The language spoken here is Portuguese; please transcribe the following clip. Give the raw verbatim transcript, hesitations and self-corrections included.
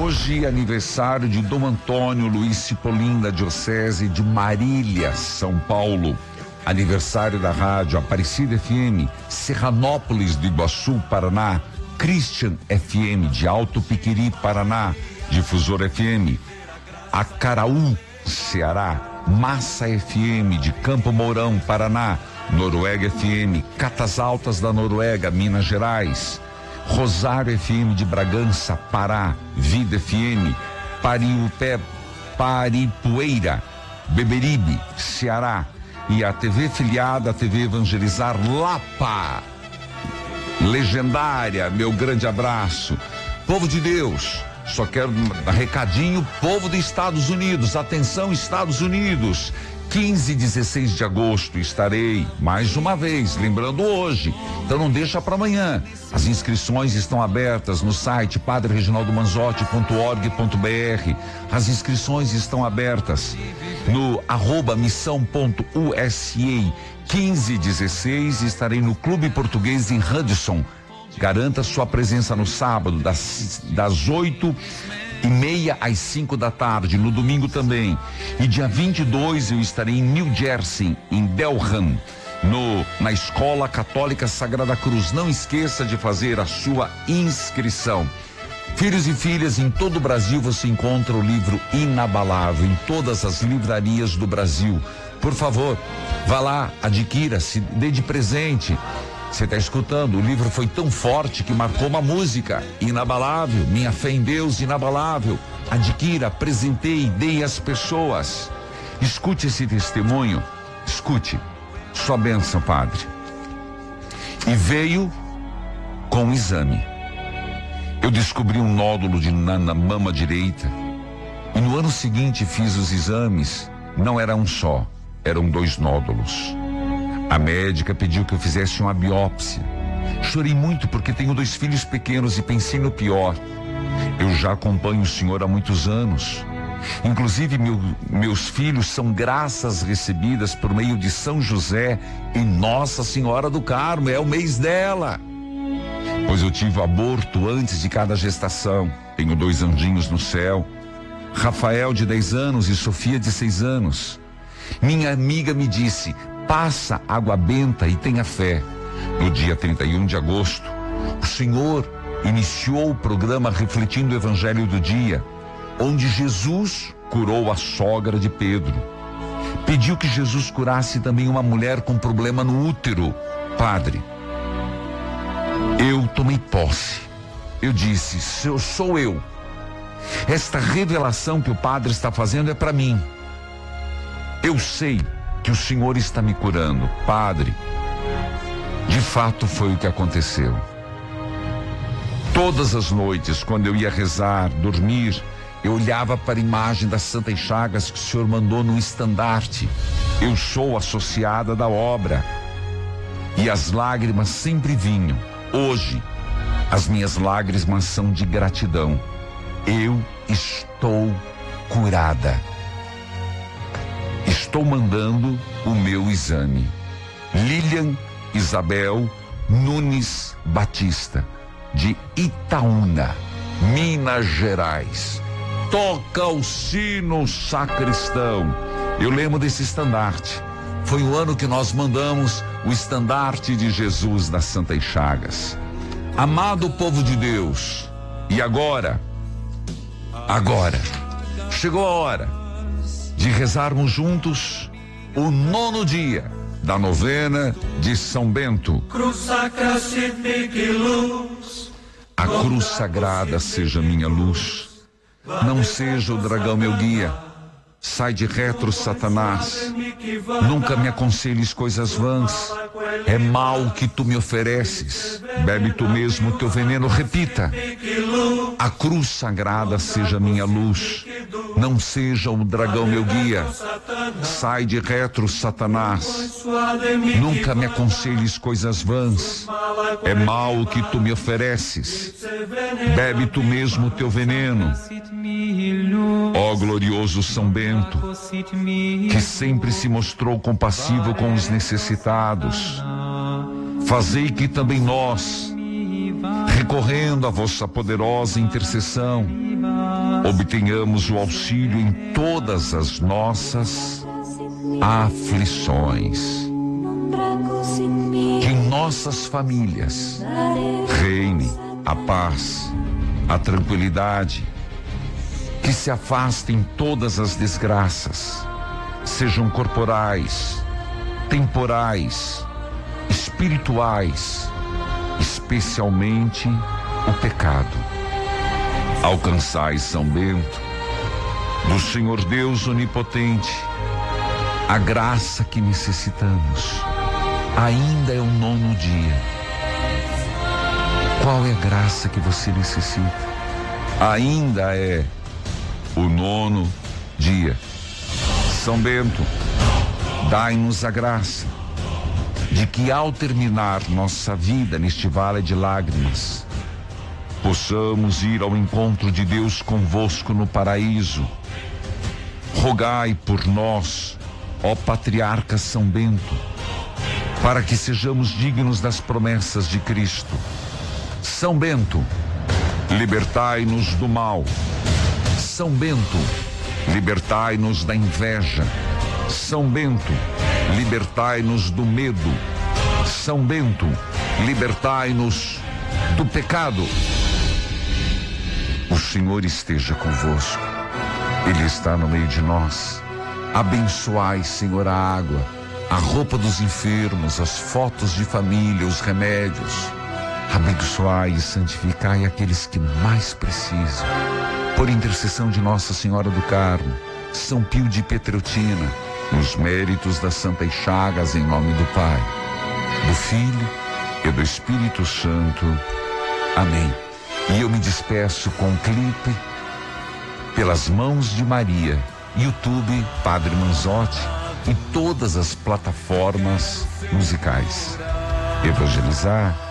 Hoje, aniversário de Dom Antônio Luiz Cipollin, da Diocese de Marília, São Paulo. Aniversário da rádio Aparecida F M, Serranópolis do Iguaçu, Paraná. Christian F M, de Alto Piquiri, Paraná. Difusor F M. Acaraú, Ceará. Massa F M, de Campo Mourão, Paraná. Noruega F M, Catas Altas da Noruega, Minas Gerais. Rosário F M de Bragança, Pará. Vida F M, Pariupé, Paripueira, Beberibe, Ceará. E a T V filiada, a T V Evangelizar Lapa. Legendária, meu grande abraço. Povo de Deus, só quero um recadinho, povo dos Estados Unidos, atenção Estados Unidos. quinze e dezesseis de agosto estarei mais uma vez, lembrando hoje, então não deixa para amanhã. As inscrições estão abertas no site padre reginaldo manzotti ponto org ponto br. As inscrições estão abertas no arroba missão ponto u s a. quinze e dezesseis estarei no Clube Português em Hudson. Garanta sua presença no sábado das das oito e meia às cinco da tarde, no domingo também. E dia vinte e dois eu estarei em New Jersey, em Delham, no, na Escola Católica Sagrada Cruz. Não esqueça de fazer a sua inscrição. Filhos e filhas, em todo o Brasil você encontra o livro Inabalável, em todas as livrarias do Brasil. Por favor, vá lá, adquira, se dê de presente. Você está escutando, o livro foi tão forte que marcou uma música, Inabalável, Minha Fé em Deus, Inabalável. Adquira, apresentei, dei às pessoas. Escute esse testemunho, escute. Sua bênção, padre. E veio com o exame. Eu descobri um nódulo de na, na mama direita. E no ano seguinte fiz os exames. Não era um só, eram dois nódulos. A médica pediu que eu fizesse uma biópsia. Chorei muito porque tenho dois filhos pequenos e pensei no pior. Eu já acompanho o senhor há muitos anos. Inclusive meu, meus filhos são graças recebidas por meio de São José e Nossa Senhora do Carmo. É o mês dela. Pois eu tive aborto antes de cada gestação. Tenho dois anjinhos no céu. Rafael de dez anos e Sofia de seis anos. Minha amiga me disse: passa água benta e tenha fé. No dia trinta e um de agosto, o Senhor iniciou o programa Refletindo o Evangelho do Dia, onde Jesus curou a sogra de Pedro. Pediu que Jesus curasse também uma mulher com problema no útero. Padre, eu tomei posse. Eu disse: sou, sou eu. Esta revelação que o padre está fazendo é para mim. Eu sei que o Senhor está me curando. Padre, de fato foi o que aconteceu. Todas as noites, quando eu ia rezar, dormir, eu olhava para a imagem das Santas Chagas que o Senhor mandou no estandarte. Eu sou associada da obra. E as lágrimas sempre vinham. Hoje, as minhas lágrimas são de gratidão. Eu estou curada. Estou mandando o meu exame. Lilian Isabel Nunes Batista, de Itaúna, Minas Gerais. Toca o sino, sacristão. Eu lembro desse estandarte. Foi o ano que nós mandamos o estandarte de Jesus das Santas Chagas. Amado povo de Deus, e agora, agora, chegou a hora de rezarmos juntos o nono dia da novena de São Bento. A cruz sagrada seja minha luz, não seja o dragão meu guia. Sai de retro, Satanás. Nunca me aconselhes coisas vãs. É mal que tu me ofereces. Bebe tu mesmo teu veneno. Repita: a cruz sagrada seja minha luz, não seja o dragão meu guia. Sai de retro, Satanás. Nunca me aconselhes coisas vãs. É mal que tu me ofereces. Bebe tu mesmo teu veneno. Ó glorioso São Bento, que sempre se mostrou compassivo com os necessitados, fazei que também nós, recorrendo à vossa poderosa intercessão, obtenhamos o auxílio em todas as nossas aflições. Que em nossas famílias reine a paz, a tranquilidade, que se afastem todas as desgraças, sejam corporais, temporais, espirituais, especialmente o pecado. Alcançai, São Bento, do Senhor Deus Onipotente, a graça que necessitamos. Ainda é o nono dia. Qual é a graça que você necessita? Ainda é o nono dia. São Bento, dai-nos a graça de que ao terminar nossa vida neste vale de lágrimas, possamos ir ao encontro de Deus convosco no paraíso. Rogai por nós, ó Patriarca São Bento, para que sejamos dignos das promessas de Cristo. São Bento, libertai-nos do mal. São Bento, libertai-nos da inveja. São Bento, libertai-nos do medo. São Bento, libertai-nos do pecado. O Senhor esteja convosco. Ele está no meio de nós. Abençoai, Senhor, a água, a roupa dos enfermos, as fotos de família, os remédios. Abençoai e santificai aqueles que mais precisam. Por intercessão de Nossa Senhora do Carmo, São Pio de Pietreutina, nos méritos das Santas Chagas, em nome do Pai, do Filho e do Espírito Santo. Amém. E eu me despeço com um clipe, Pelas Mãos de Maria, YouTube, Padre Manzotti e todas as plataformas musicais. Evangelizar